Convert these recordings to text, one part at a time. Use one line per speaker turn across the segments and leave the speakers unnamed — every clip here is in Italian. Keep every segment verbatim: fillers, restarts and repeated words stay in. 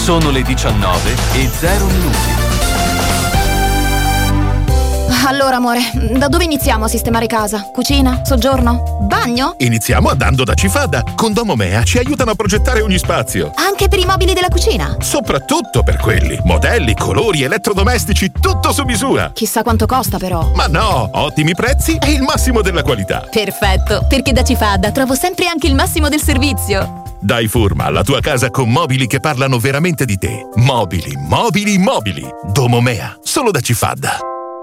Sono le diciannove e zero minuti.
Allora, amore, da dove iniziamo a sistemare casa? Cucina? Soggiorno? Bagno?
Iniziamo andando da Cifada. Con Domomea ci aiutano a progettare ogni spazio.
Anche per i mobili della cucina?
Soprattutto per quelli. Modelli, colori, elettrodomestici, tutto su misura.
Chissà quanto costa, però.
Ma no, ottimi prezzi e il massimo della qualità.
Perfetto, perché da Cifada trovo sempre anche il massimo del servizio.
Dai Furma alla tua casa con mobili che parlano veramente di te. Mobili, mobili, mobili. Domomea, solo da Cifada.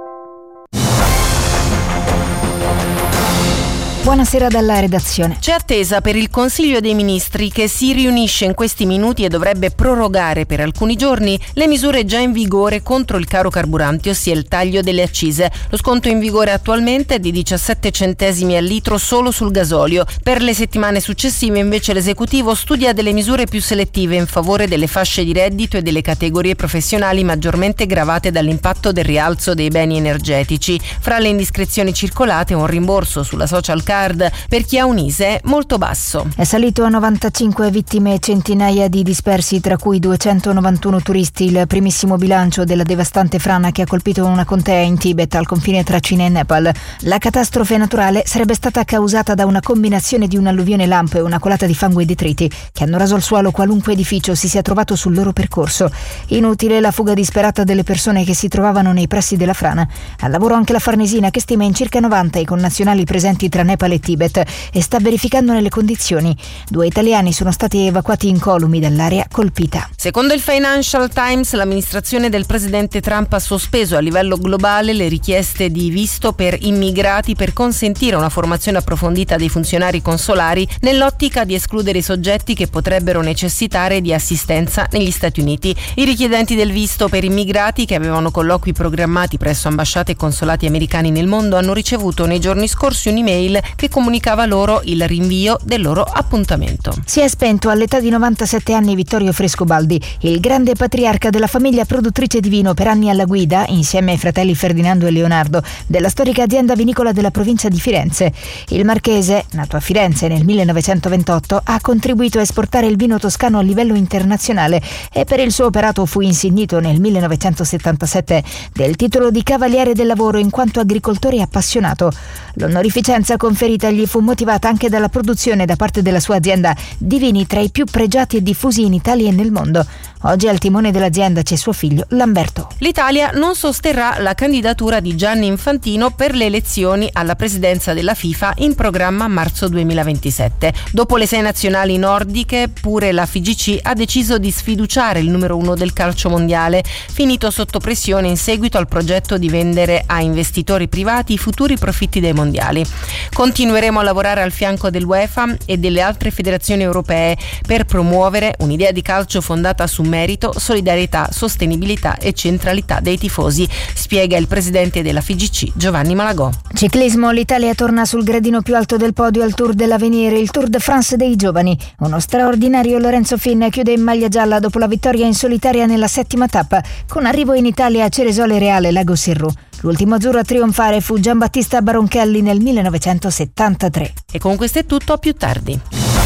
Buonasera dalla redazione.
C'è attesa per il Consiglio dei Ministri che si riunisce in questi minuti e dovrebbe prorogare per alcuni giorni le misure già in vigore contro il caro carburanti, ossia il taglio delle accise. Lo sconto in vigore attualmente è di diciassette centesimi al litro solo sul gasolio. Per le settimane successive invece l'esecutivo studia delle misure più selettive in favore delle fasce di reddito e delle categorie professionali maggiormente gravate dall'impatto del rialzo dei beni energetici. Fra le indiscrezioni circolate un rimborso sulla social card per chi ha un I S E E molto basso.
È salito a novantacinque vittime e centinaia di dispersi, tra cui duecentonovantuno turisti, il primissimo bilancio della devastante frana che ha colpito una contea in Tibet al confine tra Cina e Nepal. La catastrofe naturale sarebbe stata causata da una combinazione di un'alluvione lampo e una colata di fango e detriti che hanno raso al suolo qualunque edificio si sia trovato sul loro percorso. Inutile la fuga disperata delle persone che si trovavano nei pressi della frana. Al lavoro anche la Farnesina, che stima in circa novanta i connazionali presenti tra Nepal e Tibet e sta verificandone le condizioni. Due italiani sono stati evacuati incolumi dall'area colpita.
Secondo il Financial Times, l'amministrazione del presidente Trump ha sospeso a livello globale le richieste di visto per immigrati per consentire una formazione approfondita dei funzionari consolari nell'ottica di escludere i soggetti che potrebbero necessitare di assistenza negli Stati Uniti. I richiedenti del visto per immigrati che avevano colloqui programmati presso ambasciate e consolati americani nel mondo hanno ricevuto nei giorni scorsi un'email che comunicava loro il rinvio del loro appuntamento.
Si è spento all'età di novantasette anni Vittorio Frescobaldi, il grande patriarca della famiglia produttrice di vino, per anni alla guida, insieme ai fratelli Ferdinando e Leonardo, della storica azienda vinicola della provincia di Firenze. Il marchese, nato a Firenze nel millenovecentoventotto, ha contribuito a esportare il vino toscano a livello internazionale e per il suo operato fu insignito nel millenovecentosettantasette del titolo di Cavaliere del Lavoro in quanto agricoltore appassionato. L'onorificenza conferita gli fu motivata anche dalla produzione da parte della sua azienda di vini tra i più pregiati e diffusi in Italia e nel mondo. Oggi al timone dell'azienda c'è suo figlio Lamberto.
L'Italia non sosterrà la candidatura di Gianni Infantino per le elezioni alla presidenza della FIFA in programma a marzo duemilaventisette. Dopo le sei nazionali nordiche, pure la F I G C ha deciso di sfiduciare il numero uno del calcio mondiale, finito sotto pressione in seguito al progetto di vendere a investitori privati i futuri profitti dei mondiali. Continueremo a lavorare al fianco dell'UEFA e delle altre federazioni europee per promuovere un'idea di calcio fondata su merito, solidarietà, sostenibilità e centralità dei tifosi, spiega il presidente della F I G C Giovanni Malagò.
Ciclismo, l'Italia torna sul gradino più alto del podio al Tour dell'Avenir, il Tour de France dei giovani. Uno straordinario Lorenzo Finn chiude in maglia gialla dopo la vittoria in solitaria nella settima tappa, con arrivo in Italia a Ceresole Reale Lago Sirru. L'ultimo azzurro a trionfare fu Giambattista Baronchelli nel millenovecentosettantatré.
E con questo è tutto, a più tardi.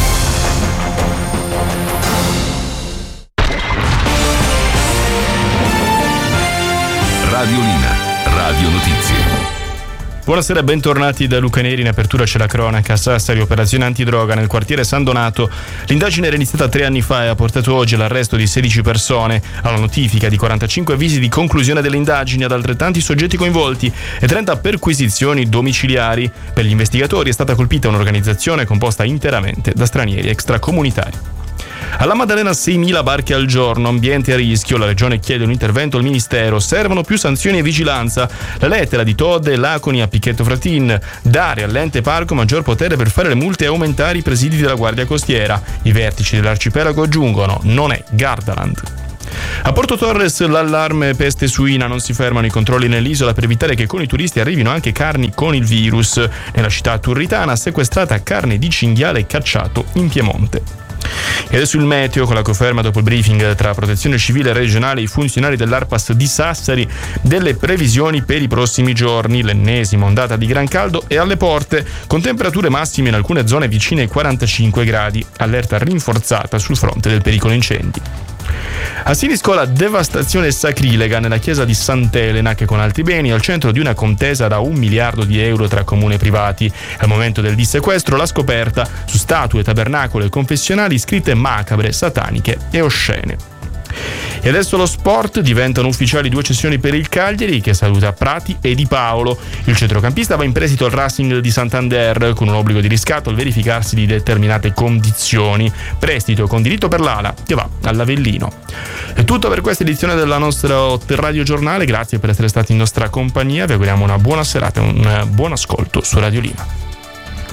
Radiolina, Radio Notizie.
Buonasera e bentornati da Luca Neri. In apertura c'è la cronaca. Sassari, operazione antidroga nel quartiere San Donato. L'indagine era iniziata tre anni fa e ha portato oggi all'arresto di sedici persone, alla notifica di quarantacinque avvisi di conclusione delle indagini ad altrettanti soggetti coinvolti e trenta perquisizioni domiciliari. Per gli investigatori è stata colpita un'organizzazione composta interamente da stranieri extracomunitari. Alla Maddalena seimila barche al giorno, ambiente a rischio, la Regione chiede un intervento al Ministero, servono più sanzioni e vigilanza. La lettera di Todde e Laconi a Picchetto Fratin, dare all'ente parco maggior potere per fare le multe e aumentare i presidi della Guardia Costiera. I vertici dell'arcipelago aggiungono, non è Gardaland. A Porto Torres l'allarme peste suina, non si fermano i controlli nell'isola per evitare che con i turisti arrivino anche carni con il virus. Nella città turritana sequestrata carne di cinghiale cacciato in Piemonte. E adesso il meteo, con la conferma dopo il briefing tra Protezione Civile regionale e i funzionari dell'Arpas di Sassari delle previsioni per i prossimi giorni. L'ennesima ondata di gran caldo è alle porte, con temperature massime in alcune zone vicine ai quarantacinque gradi. Allerta rinforzata sul fronte del pericolo incendi. A Siniscola devastazione sacrilega nella chiesa di Sant'Elena, che con altri beni è al centro di una contesa da un miliardo di euro tra comune e privati. Al momento del dissequestro la scoperta su statue, tabernacoli e confessionali scritte macabre, sataniche e oscene. E adesso lo sport, diventano ufficiali due cessioni per il Cagliari, che saluta Prati e Di Paolo. Il centrocampista va in prestito al Racing di Santander con un obbligo di riscatto al verificarsi di determinate condizioni. Prestito con diritto per l'ala che va all'Avellino. È tutto per questa edizione del nostro Radio Giornale, grazie per essere stati in nostra compagnia, vi auguriamo una buona serata e un buon ascolto su Radio Lima.